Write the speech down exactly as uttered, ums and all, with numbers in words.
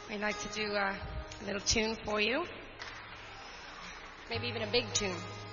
We'd like to do uh, a little tune for you. Maybe even a big tune.